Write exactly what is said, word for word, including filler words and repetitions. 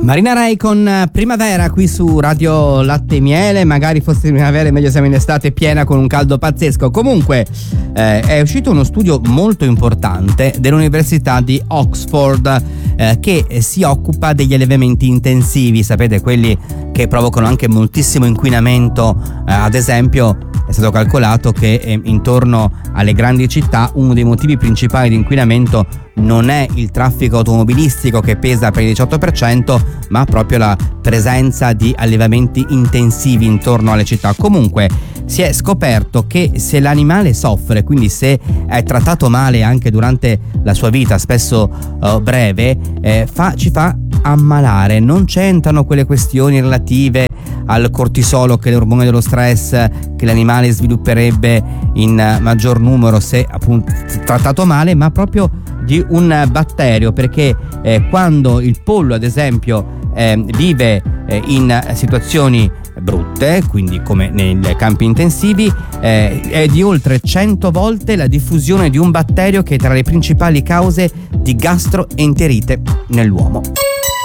Marina Ray con Primavera qui su Radio Latte e Miele. Magari fosse primavera, meglio siamo in estate piena con un caldo pazzesco. Comunque eh, è uscito uno studio molto importante dell'Università di Oxford eh, che si occupa degli allevamenti intensivi, sapete, quelli che provocano anche moltissimo inquinamento. Eh, ad esempio è stato calcolato che eh, intorno alle grandi città uno dei motivi principali di inquinamento non è il traffico automobilistico, che pesa per il diciotto per cento, ma proprio la presenza di allevamenti intensivi intorno alle città. Comunque si è scoperto che se l'animale soffre, quindi se è trattato male anche durante la sua vita, spesso uh, breve, eh, fa, ci fa ammalare. Non c'entrano quelle questioni relative al cortisolo, che è l'ormone dello stress che l'animale svilupperebbe in maggior numero se appunto trattato male, ma proprio di un batterio, perché eh, quando il pollo ad esempio eh, vive eh, in situazioni brutte, quindi come nei campi intensivi, eh, è di oltre cento volte la diffusione di un batterio che è tra le principali cause di gastroenterite nell'uomo.